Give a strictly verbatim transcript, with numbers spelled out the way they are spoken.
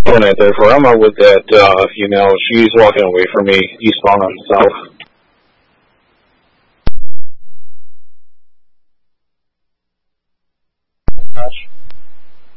Going out there for. I'm out with that uh, female. She's walking away from me, eastbound on the south. Gosh.